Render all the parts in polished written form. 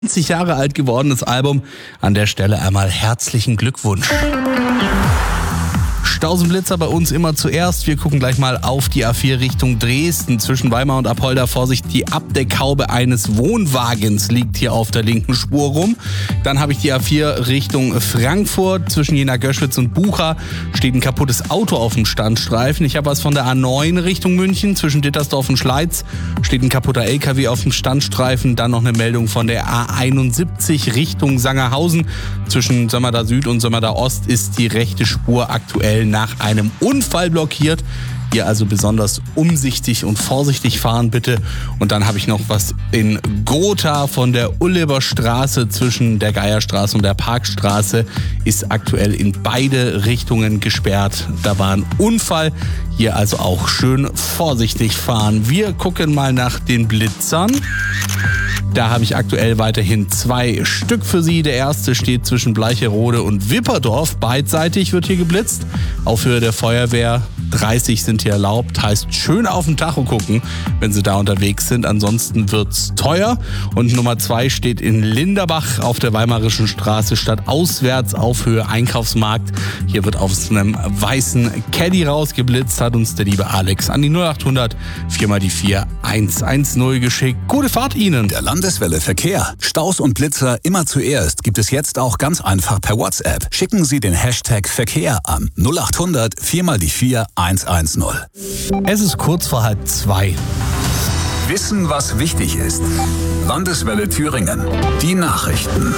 20 Jahre alt gewordenes Album. An der Stelle einmal herzlichen Glückwunsch. Stausenblitzer bei uns immer zuerst. Wir gucken gleich mal auf die A4 Richtung Dresden. Zwischen Weimar und Apolda, Vorsicht, die Abdeckhaube eines Wohnwagens liegt hier auf der linken Spur rum. Dann habe ich die A4 Richtung Frankfurt. Zwischen Jena-Göschwitz und Bucha steht ein kaputtes Auto auf dem Standstreifen. Ich habe was von der A9 Richtung München. Zwischen Dittersdorf und Schleiz steht ein kaputter LKW auf dem Standstreifen. Dann noch eine Meldung von der A71 Richtung Sangerhausen. Zwischen Sömmerda Süd und Sömmerda Ost ist die rechte Spur aktuell nach einem Unfall blockiert. Hier also besonders umsichtig und vorsichtig fahren bitte. Und dann habe ich noch was in Gotha von der Ulleberstraße zwischen der Geierstraße und der Parkstraße ist aktuell in beide Richtungen gesperrt. Da war ein Unfall. Hier also auch schön vorsichtig fahren. Wir gucken mal nach den Blitzern. Da habe ich aktuell weiterhin 2 Stück für Sie. Der erste steht zwischen Bleicherode und Wipperdorf. Beidseitig wird hier geblitzt. Auf Höhe der Feuerwehr 30 sind hier erlaubt. Heißt schön auf den Tacho gucken, wenn Sie da unterwegs sind. Ansonsten wird's teuer. Und Nummer 2 steht in Linderbach auf der Weimarischen Straße stadtauswärts auf Höhe Einkaufsmarkt. Hier wird auf einem weißen Caddy rausgeblitzt, hat uns der liebe Alex an die 0800 4x4 110 geschickt. Gute Fahrt Ihnen! Der Landeswelle Verkehr. Staus und Blitzer immer zuerst gibt es jetzt auch ganz einfach per WhatsApp. Schicken Sie den Hashtag Verkehr an 0800 4x4 110. Es ist kurz vor 1:30. Wissen, was wichtig ist. Landeswelle Thüringen. Die Nachrichten.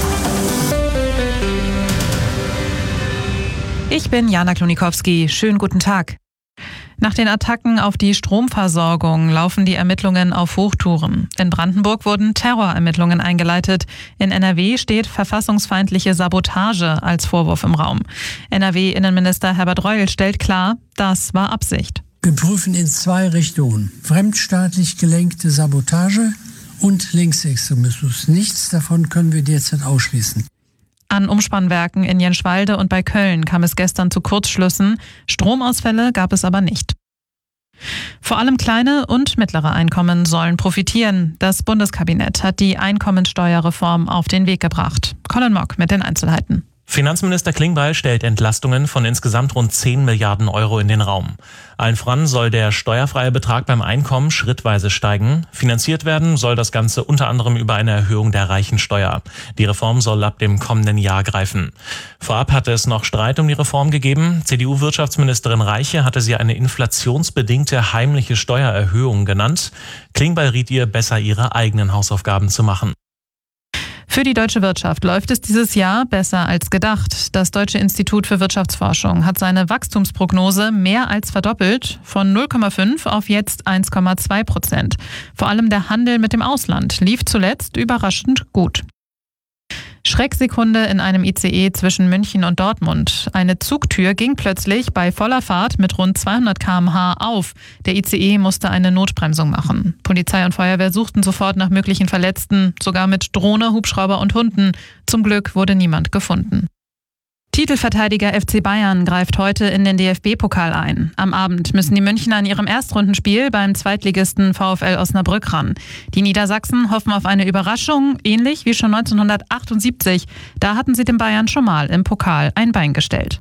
Ich bin Jana Klonikowski. Schönen guten Tag. Nach den Attacken auf die Stromversorgung laufen die Ermittlungen auf Hochtouren. In Brandenburg wurden Terrorermittlungen eingeleitet. In NRW steht verfassungsfeindliche Sabotage als Vorwurf im Raum. NRW-Innenminister Herbert Reul stellt klar, das war Absicht. Wir prüfen in 2 Richtungen. Fremdstaatlich gelenkte Sabotage und Linksextremismus. Nichts davon können wir derzeit ausschließen. An Umspannwerken in Jenschwalde und bei Köln kam es gestern zu Kurzschlüssen. Stromausfälle gab es aber nicht. Vor allem kleine und mittlere Einkommen sollen profitieren. Das Bundeskabinett hat die Einkommensteuerreform auf den Weg gebracht. Colin Mock mit den Einzelheiten. Finanzminister Klingbeil stellt Entlastungen von insgesamt rund 10 Milliarden Euro in den Raum. Allen voran soll der steuerfreie Betrag beim Einkommen schrittweise steigen. Finanziert werden soll das Ganze unter anderem über eine Erhöhung der Reichensteuer. Die Reform soll ab dem kommenden Jahr greifen. Vorab hatte es noch Streit um die Reform gegeben. CDU-Wirtschaftsministerin Reiche hatte sie eine inflationsbedingte heimliche Steuererhöhung genannt. Klingbeil riet ihr, besser ihre eigenen Hausaufgaben zu machen. Für die deutsche Wirtschaft läuft es dieses Jahr besser als gedacht. Das Deutsche Institut für Wirtschaftsforschung hat seine Wachstumsprognose mehr als verdoppelt, von 0,5 auf jetzt 1,2%. Vor allem der Handel mit dem Ausland lief zuletzt überraschend gut. Schrecksekunde in einem ICE zwischen München und Dortmund. Eine Zugtür ging plötzlich bei voller Fahrt mit rund 200 km/h auf. Der ICE musste eine Notbremsung machen. Polizei und Feuerwehr suchten sofort nach möglichen Verletzten, sogar mit Drohne, Hubschrauber und Hunden. Zum Glück wurde niemand gefunden. Titelverteidiger FC Bayern greift heute in den DFB-Pokal ein. Am Abend müssen die Münchner in ihrem Erstrundenspiel beim Zweitligisten VfL Osnabrück ran. Die Niedersachsen hoffen auf eine Überraschung, ähnlich wie schon 1978. Da hatten sie den Bayern schon mal im Pokal ein Bein gestellt.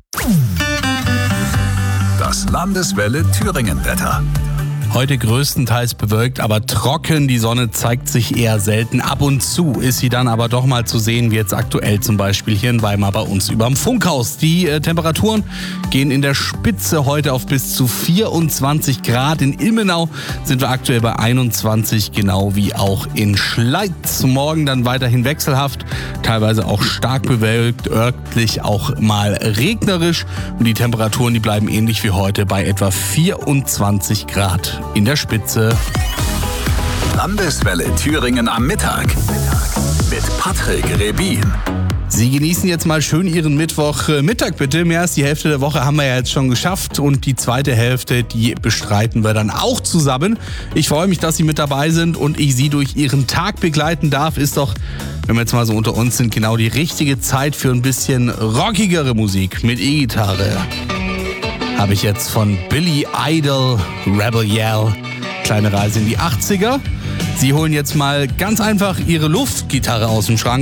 Das Landeswelle Thüringen-Wetter. Heute größtenteils bewölkt, aber trocken. Die Sonne zeigt sich eher selten. Ab und zu ist sie dann aber doch mal zu sehen, wie jetzt aktuell zum Beispiel hier in Weimar bei uns überm Funkhaus. Die Temperaturen gehen in der Spitze heute auf bis zu 24 Grad. In Ilmenau sind wir aktuell bei 21, genau wie auch in Schleiz. Morgen dann weiterhin wechselhaft, teilweise auch stark bewölkt, örtlich auch mal regnerisch. Und die Temperaturen, die bleiben ähnlich wie heute bei etwa 24 Grad. In der Spitze. Landeswelle Thüringen am Mittag. Mit Patrick Rebin. Sie genießen jetzt mal schön Ihren Mittwochmittag bitte. Mehr als die Hälfte der Woche haben wir ja jetzt schon geschafft. Und die zweite Hälfte, die bestreiten wir dann auch zusammen. Ich freue mich, dass Sie mit dabei sind und ich Sie durch Ihren Tag begleiten darf. Ist doch, wenn wir jetzt mal so unter uns sind, genau die richtige Zeit für ein bisschen rockigere Musik mit E-Gitarre. Habe ich jetzt von Billy Idol, Rebel Yell, kleine Reise in die 80er. Sie holen jetzt mal ganz einfach Ihre Luftgitarre aus dem Schrank